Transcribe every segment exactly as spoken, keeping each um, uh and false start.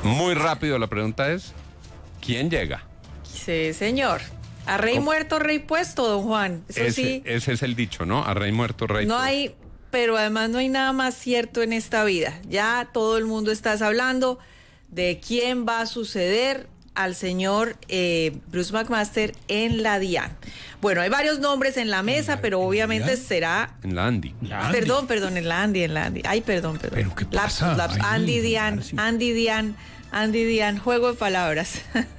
Muy rápido, la pregunta es, ¿quién llega? Sí, señor. A rey ¿Cómo? Muerto, rey puesto, don Juan. Eso ese, sí. Ese es el dicho, ¿no? A rey muerto, rey no puesto. Hay, pero además no hay nada más cierto en esta vida. Ya todo el mundo está hablando de quién va a suceder al señor eh, Bruce McMaster en la DIAN. Bueno, hay varios nombres en la mesa, pero obviamente será... En la Andy. La Andy. Perdón, perdón, en la Andy, en la Andy. Ay, perdón, perdón. ¿Pero qué pasa? Lapsus, lapsus. Ay, Andy DIAN, sí. Andy DIAN, Andy DIAN, juego de palabras.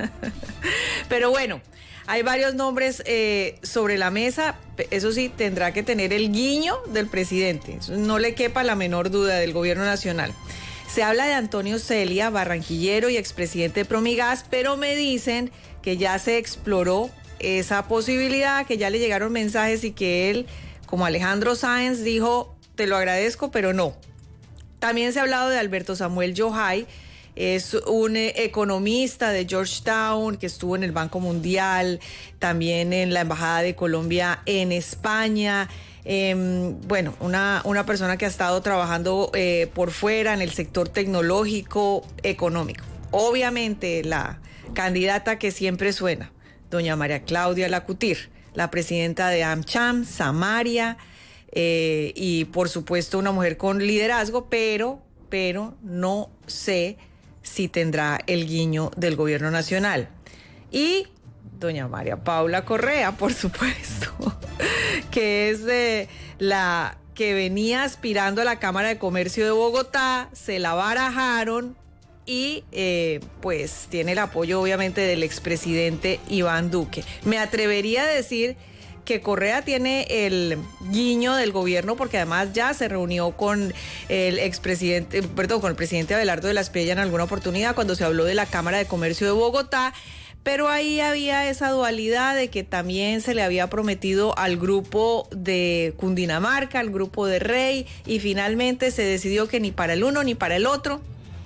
Pero bueno, hay varios nombres eh, sobre la mesa. Eso sí, tendrá que tener el guiño del presidente. No le quepa la menor duda del gobierno nacional. Se habla de Antonio Celia, barranquillero y expresidente de Promigas, pero me dicen que ya se exploró esa posibilidad, que ya le llegaron mensajes y que él, como Alejandro Sáenz, dijo, te lo agradezco, pero no. También se ha hablado de Alberto Samuel Yohai, es un economista de Georgetown que estuvo en el Banco Mundial, también en la Embajada de Colombia en España. Eh, bueno, una, una persona que ha estado trabajando eh, por fuera en el sector tecnológico, económico. Obviamente la candidata que siempre suena, doña María Claudia Lacutir, la presidenta de AmCham, Samaria, eh, y por supuesto una mujer con liderazgo, pero, pero no sé si tendrá el guiño del gobierno nacional. Y doña María Paula Correa, por supuesto, que es eh, la que venía aspirando a la Cámara de Comercio de Bogotá, se la barajaron y eh, pues tiene el apoyo obviamente del expresidente Iván Duque. Me atrevería a decir que Correa tiene el guiño del gobierno porque además ya se reunió con el expresidente, perdón, con el presidente Abelardo de la Espriella en alguna oportunidad cuando se habló de la Cámara de Comercio de Bogotá. Pero ahí había esa dualidad de que también se le había prometido al grupo de Cundinamarca, al grupo de Rey, y finalmente se decidió que ni para el uno ni para el otro,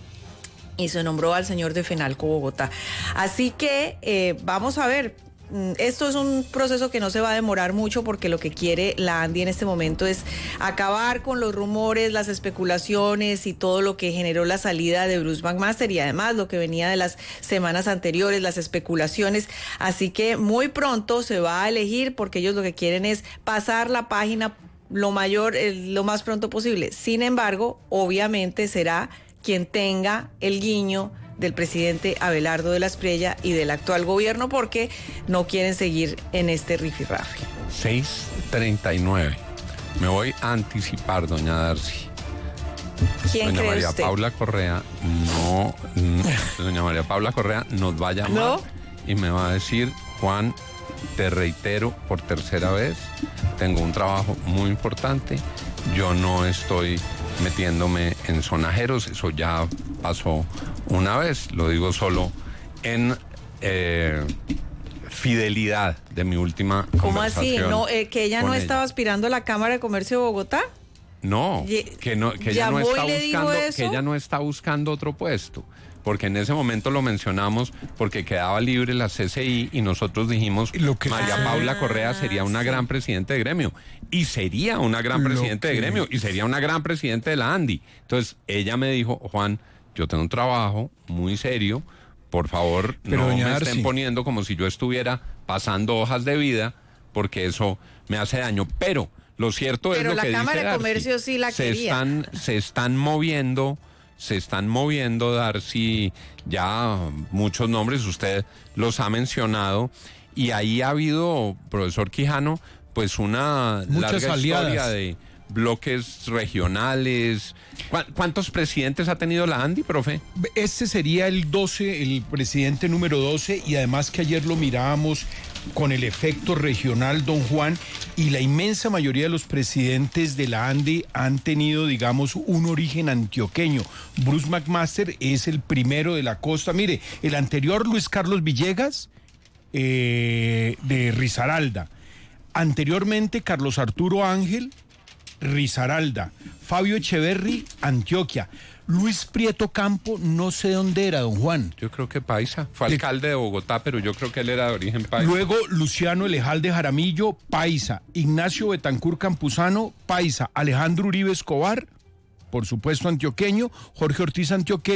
y se nombró al señor de Fenalco Bogotá. Así que eh, vamos a ver. Esto es un proceso que no se va a demorar mucho porque lo que quiere la Andy en este momento es acabar con los rumores, las especulaciones y todo lo que generó la salida de Bruce McMaster y además lo que venía de las semanas anteriores, las especulaciones. Así que muy pronto se va a elegir porque ellos lo que quieren es pasar la página lo mayor, lo más pronto posible. Sin embargo, obviamente será quien tenga el guiño del presidente Abelardo de la Espriella y del actual gobierno porque no quieren seguir en este rifirrafe. seis treinta y nueve. Me voy a anticipar, doña Darcy. ¿Quién doña cree María usted? Paula Correa no, no, doña María Paula Correa nos va a llamar ¿No? y me va a decir, Juan, te reitero por tercera vez, tengo un trabajo muy importante, yo no estoy metiéndome en sonajeros, eso ya pasó una vez, lo digo solo en eh, fidelidad de mi última ¿Cómo así? conversación. No, eh, que ella no ella. estaba aspirando a la Cámara de Comercio de Bogotá. No, Ye- que no, que ella no llamó está y le dijo buscando, eso. que ella no está buscando otro puesto, porque en ese momento lo mencionamos porque quedaba libre la C C I y nosotros dijimos Lo que María Ah, Paula Correa sería una sí. gran presidente de gremio y sería una gran Lo presidente de que- gremio y sería una gran presidente de la Andy. Entonces ella me dijo, Juan, yo tengo un trabajo muy serio, por favor Pero, no doña me Darcy, estén poniendo como si yo estuviera pasando hojas de vida porque eso me hace daño, pero lo cierto es Pero lo la que Cámara dice de Darcy. Comercio sí la se quería. Están, se están moviendo, se están moviendo, Darcy, ya muchos nombres, usted los ha mencionado, y ahí ha habido, profesor Quijano, pues una Muchas larga aliadas. historia de bloques regionales. ¿Cu- ¿Cuántos presidentes ha tenido la Andy, profe? Este sería el doce, el presidente número doce, y además que ayer lo mirábamos con el efecto regional, don Juan, y la inmensa mayoría de los presidentes de la Andy han tenido, digamos, un origen antioqueño. Bruce McMaster es el primero de la costa. Mire, el anterior, Luis Carlos Villegas, eh, de Risaralda. Anteriormente, Carlos Arturo Ángel, Risaralda. Fabio Echeverry, Antioquia. Luis Prieto Campo, no sé dónde era, don Juan. Yo creo que Paisa. Fue Le- alcalde de Bogotá, pero yo creo que él era de origen Paisa. Luego Luciano Elejalde Jaramillo, Paisa. Ignacio Betancur Campuzano, Paisa. Alejandro Uribe Escobar, por supuesto antioqueño. Jorge Ortiz, antioqueño.